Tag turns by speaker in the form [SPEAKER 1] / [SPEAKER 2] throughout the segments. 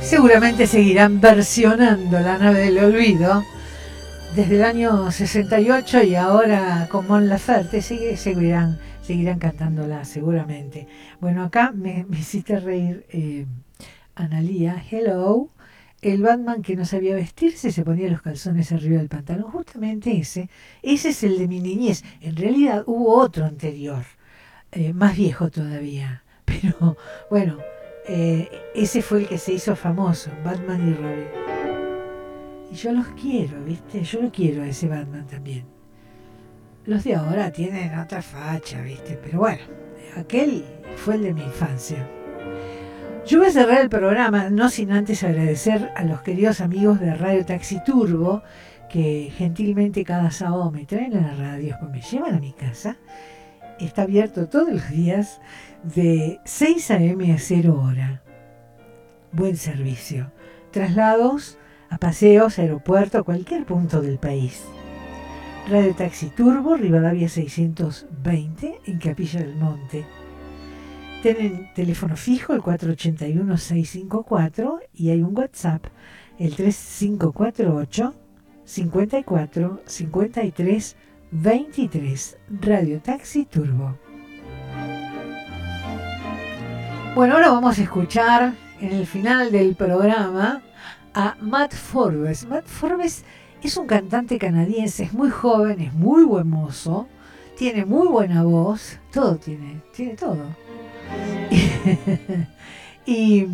[SPEAKER 1] Seguramente seguirán versionando La nave del olvido desde el año 68 y ahora con Mon Laferte seguirán cantándola seguramente. Bueno, acá me hiciste reír, Analía. Hello. El Batman que no sabía vestirse se ponía los calzones arriba del pantalón. Justamente ese es el de mi niñez. En realidad hubo otro anterior, más viejo todavía. Pero bueno, ese fue el que se hizo famoso, Batman y Robin. Y yo los quiero, ¿viste? Yo lo quiero a ese Batman también. Los de ahora tienen otra facha, ¿viste? Pero bueno, aquel fue el de mi infancia. Yo voy a cerrar el programa, no sin antes agradecer a los queridos amigos de Radio Taxi Turbo, que gentilmente cada sábado me traen a la radio, pues me llevan a mi casa. Está abierto todos los días de 6 a.m. a 0 hora. Buen servicio. Traslados a paseos, aeropuerto, a cualquier punto del país. Radio Taxi Turbo, Rivadavia 620, en Capilla del Monte. Tienen teléfono fijo, el 481-654, y hay un WhatsApp, el 3548 54 53 23. Radio Taxi Turbo. Bueno, ahora vamos a escuchar en el final del programa a Matt Forbes. Matt Forbes es un cantante canadiense, es muy joven, es muy buen mozo, tiene muy buena voz, todo tiene todo. Y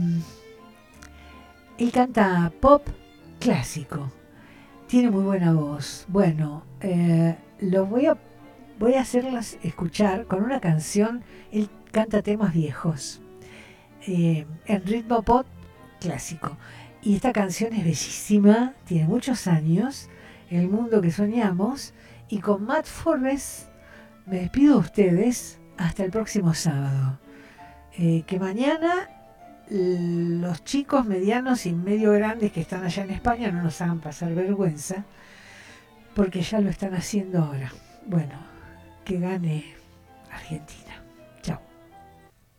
[SPEAKER 1] él canta pop clásico, tiene muy buena voz. Bueno, los voy a hacerlas escuchar con una canción. Él canta temas viejos, en ritmo pop clásico. Y esta canción es bellísima, tiene muchos años, El mundo que soñamos. Y con Matt Forbes me despido de ustedes hasta el próximo sábado. Que mañana los chicos medianos y medio grandes que están allá en España no nos hagan pasar vergüenza, porque ya lo están haciendo ahora. Bueno, que gane Argentina.